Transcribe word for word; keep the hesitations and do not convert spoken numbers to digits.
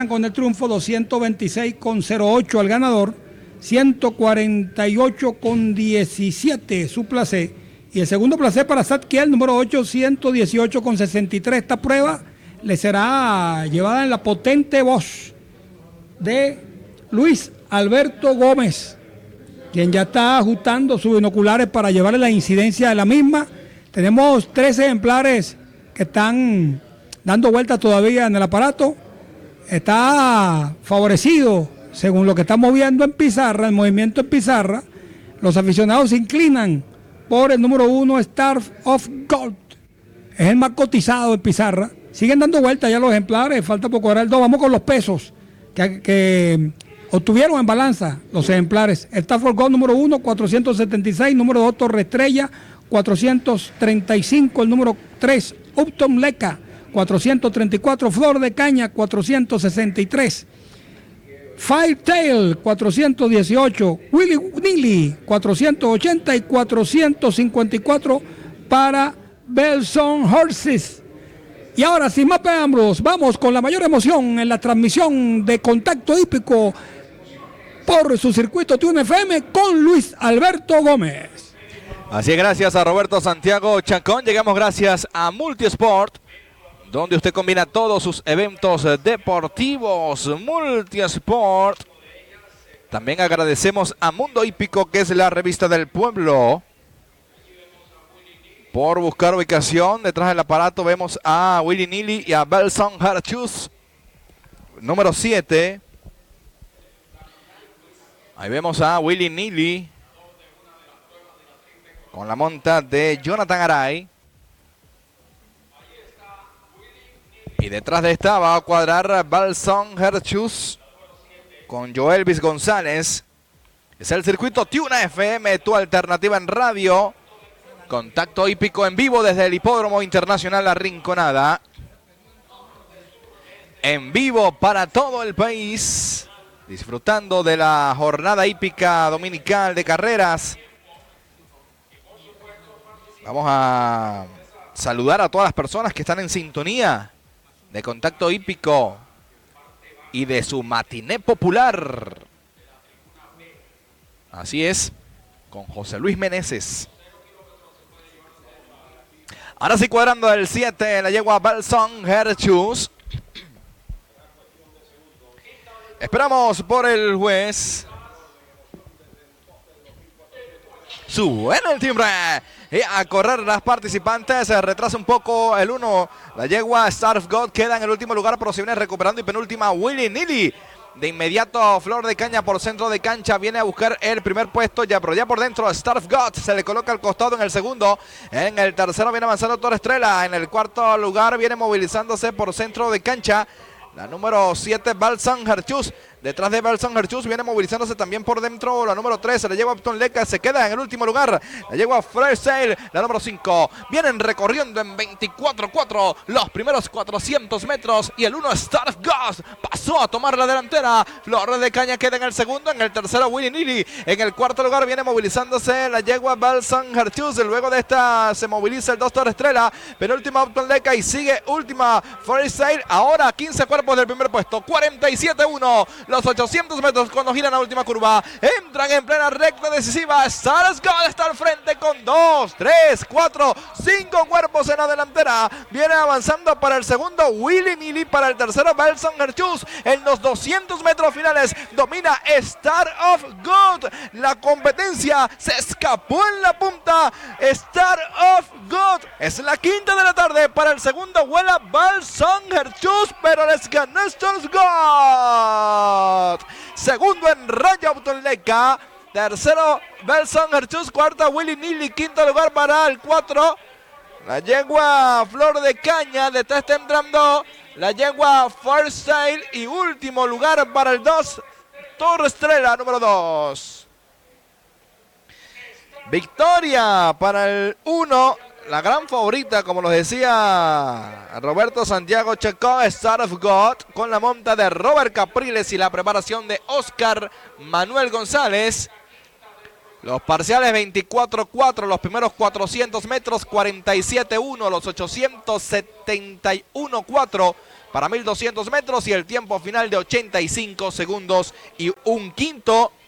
con el triunfo, doscientos veintiséis con cero ocho al ganador, ciento cuarenta y ocho con diecisiete su placé. Y el segundo placé para Sadkiel, número ocho, ciento dieciocho con sesenta y tres. Esta prueba le será llevada en la potente voz de Luis Alberto Gómez, quien ya está ajustando sus binoculares para llevarle la incidencia de la misma. Tenemos tres ejemplares que están dando vueltas todavía en el aparato. Está favorecido, según lo que estamos viendo en pizarra, el movimiento en pizarra. Los aficionados se inclinan por el número uno, Star of Gold. Es el más cotizado en pizarra. Siguen dando vueltas ya los ejemplares, falta poco ahora el dos. Vamos con los pesos que, que obtuvieron en balanza los ejemplares. Star of Gold número uno, cuatrocientos setenta y seis, número dos, Torre Estrella, cuatrocientos treinta y cinco, el número tres, Upton Leca, cuatrocientos treinta y cuatro, Flor de Caña, cuatrocientos sesenta y tres, Firetail, cuatrocientos dieciocho, Willy Nilly, cuatrocientos ochenta y cuatrocientos cincuenta y cuatro para Belson Horses. Y ahora, sin más preámbulos, vamos con la mayor emoción en la transmisión de Contacto Hípico por su circuito T U N F M con Luis Alberto Gómez. Así es, gracias a Roberto Santiago Chacón. Llegamos gracias a Multisport, donde usted combina todos sus eventos deportivos. Multisport. También agradecemos a Mundo Hípico, que es la revista del pueblo, por buscar ubicación. Detrás del aparato vemos a Willy Nilly y a Belson Harchus, número siete. Ahí vemos a Willy Nilly con la monta de Jonathan Aray. Y detrás de esta va a cuadrar Belson Harchus con Joelvis González. Es el circuito T U N F M, tu alternativa en radio. Contacto Hípico en vivo desde el Hipódromo Internacional La Rinconada. En vivo para todo el país. Disfrutando de la jornada hípica dominical de carreras. Vamos a saludar a todas las personas que están en sintonía de Contacto Hípico y de su matiné popular. Así es, con José Luis Meneses. Ahora sí, cuadrando el siete, la yegua Belson Harchus. Esperamos por el juez. Suena el timbre. Y a correr las participantes. Se retrasa un poco el uno. La yegua Star of God queda en el último lugar, pero se viene recuperando. Y penúltima, Willy Nilly. De inmediato, Flor de Caña por centro de cancha. Viene a buscar el primer puesto. Ya, pero ya por dentro, Star of God se le coloca al costado en el segundo. En el tercero viene avanzando Torre Estrella. En el cuarto lugar viene movilizándose por centro de cancha la número siete, Belson Harchus. Detrás de Belson Harchus viene movilizándose también por dentro la número tres, la yegua Upton Leca, se queda en el último lugar. La yegua Fresh Sail, la número cinco. Vienen recorriendo en veinticuatro cuatro los primeros cuatrocientos metros. Y el uno, Star of God, pasó a tomar la delantera. Flor de Caña queda en el segundo. En el tercero, Willy Nilly. En el cuarto lugar viene movilizándose la yegua Belson Harchus. Luego de esta se moviliza el dos Torre Estrella. Penúltima Upton Leca y sigue última Fresh Sail. Ahora quince cuerpos del primer puesto. cuarenta y siete uno. Los ochocientos metros cuando giran la última curva. Entran en plena recta decisiva. Star of God está al frente con dos, tres, cuatro, cinco cuerpos en la delantera. Viene avanzando para el segundo Willy Nilly. Para el tercero Belson Harchus. En los doscientos metros finales domina Star of God. La competencia se escapó en la punta. Star of God es la quinta de la tarde. Para el segundo vuela Belson Harchus, pero les ganó Star of God. Segundo en raya Upton Leca. Tercero Belson Harchus. Cuarta Willy Nilly. Quinto lugar para el cuatro, la yegua Flor de Caña. Detrás está entrando la yegua First Sail. Y último lugar para el dos, Torre Estrella número dos. Victoria para el uno. La gran favorita, como nos decía Roberto Santiago Chacón, Star of God, con la monta de Robert Capriles y la preparación de Oscar Manuel González. Los parciales veinticuatro cuatro, los primeros cuatrocientos metros, cuarenta y siete uno, los ochocientos setenta y uno cuatro para mil doscientos metros y el tiempo final de ochenta y cinco segundos y un quinto.